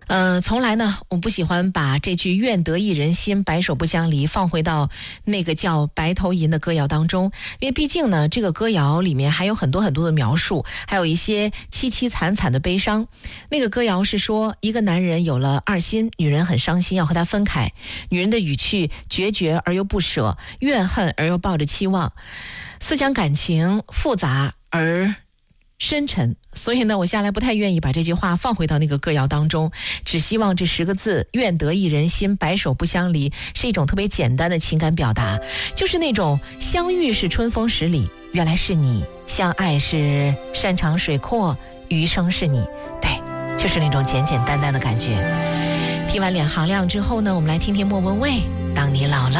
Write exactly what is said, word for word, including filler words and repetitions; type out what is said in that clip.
呃，从来呢，我不喜欢把这句愿得一人心，白首不相离放回到那个叫白头吟的歌谣当中，因为毕竟呢，这个歌谣里面还有很多很多的描述，还有一些凄凄惨惨的悲伤。那个歌谣是说，一个男人有了二心，女人很伤心，要和他分开。女人的语气决绝而又不舍，怨恨而又抱着期望，思想感情复杂而深沉，所以呢，我下来不太愿意把这句话放回到那个歌谣当中，只希望这十个字愿得一人心，白首不相离是一种特别简单的情感表达，就是那种相遇是春风十里，原来是你，相爱是山长水阔，余生是你，对，就是那种简简单单的感觉。听完两行亮之后呢，我们来听听莫文蔚，当你老了。